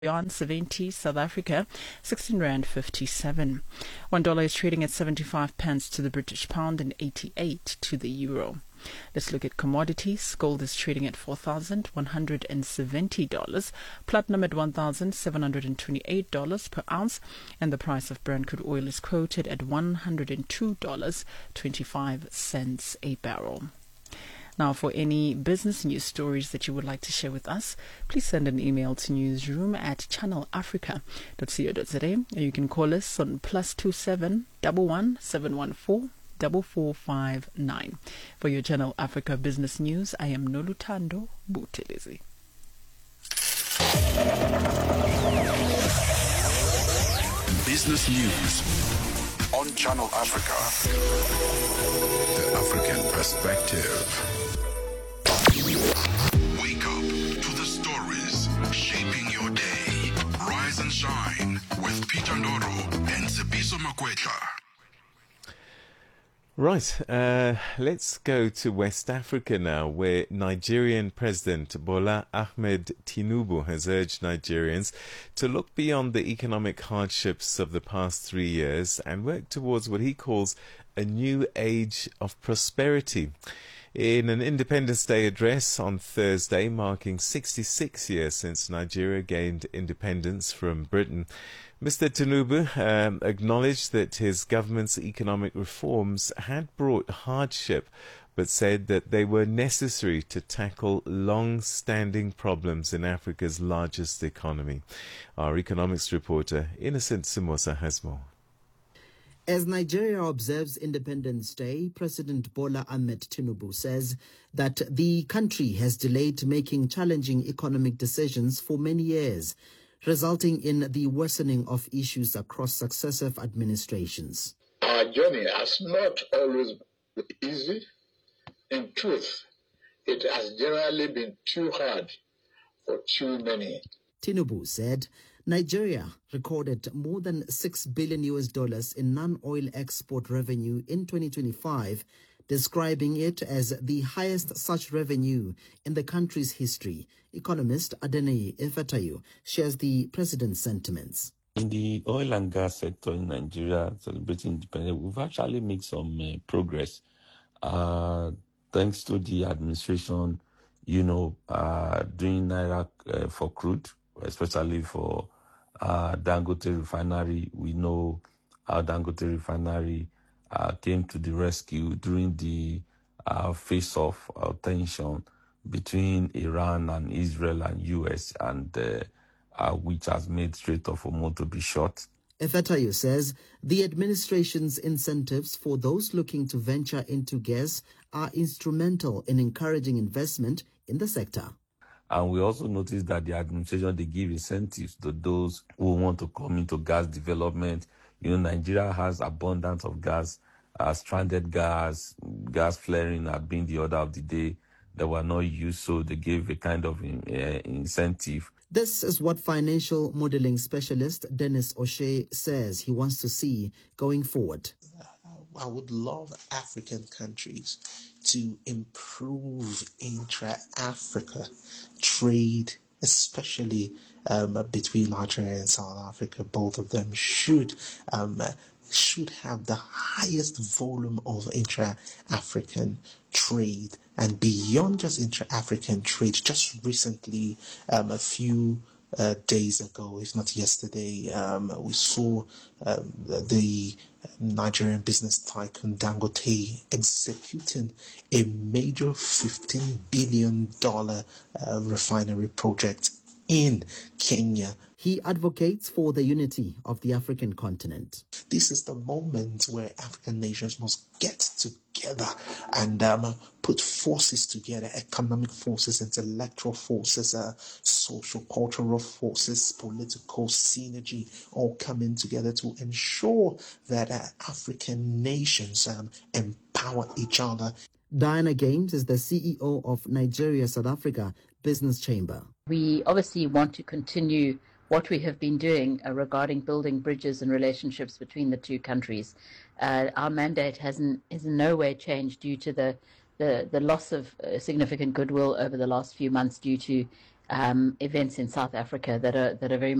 Yuan 70 South Africa, 16 Rand 57. $1 is trading at 75 pence to the British pound and 88 to the euro. Let's look at commodities. Gold is trading at $4,170, platinum at $1,728 per ounce, and the price of Brent crude oil is quoted at $102.25 a barrel. Now, for any business news stories that you would like to share with us, please send an email to newsroom@channelafrica.co.za, or you can call us on +27 11 714 4459. For your Channel Africa business news, I am Noluthando Buthelezi. Business news on Channel Africa. The African perspective. Wake up to the stories shaping your day. Rise and shine with Peter Ndoro and Sipiso Makwetla. Right, let's go to West Africa now, where Nigerian President Bola Ahmed Tinubu has urged Nigerians to look beyond the economic hardships of the past 3 years and work towards what he calls a new age of prosperity. In an Independence Day address on Thursday, marking 66 years since Nigeria gained independence from Britain, Mr. Tinubu acknowledged that his government's economic reforms had brought hardship, but said that they were necessary to tackle long-standing problems in Africa's largest economy. Our economics reporter, Innocent Simosa, has more. As Nigeria observes Independence Day, President Bola Ahmed Tinubu says that the country has delayed making challenging economic decisions for many years, resulting in the worsening of issues across successive administrations. Our journey has not always been easy. In truth, it has generally been too hard for too many. Tinubu said Nigeria recorded more than $6 billion in non-oil export revenue in 2025, describing it as the highest such revenue in the country's history. Economist Adeneye Efatayo shares the president's sentiments. In the oil and gas sector in Nigeria, celebrating independence, we've actually made some progress. Thanks to the administration, doing Naira for crude, especially for Dangote Refinery. We know how Dangote Refinery came to the rescue during the face-off tension between Iran and Israel and US, and which has made Strait of Hormuz to be shut. Efatayo says the administration's incentives for those looking to venture into gas are instrumental in encouraging investment in the sector. And we also noticed that the administration, they give incentives to those who want to come into gas development. Nigeria has abundance of gas, stranded gas flaring had been the order of the day that were not used, so they gave a kind of incentive. This is what financial modeling specialist Dennis O'Shea says he wants to see going forward. I would love African countries to improve intra-Africa trade, especially between Nigeria and South Africa. Both of them should have the highest volume of intra-African trade. And beyond just intra-African trade, just recently, a few days ago, if not yesterday, we saw the Nigerian business tycoon Dangote executing a major $15 billion refinery project in Kenya. He advocates for the unity of the African continent. This is the moment where African nations must get together and put forces together, economic forces, intellectual forces, social, cultural forces, political synergy, all coming together to ensure that African nations empower each other. Diana Games is the CEO of Nigeria South Africa Business Chamber. We obviously want to continue what we have been doing regarding building bridges and relationships between the two countries. Our mandate has in no way changed due to the loss of significant goodwill over the last few months due to events in South Africa that are very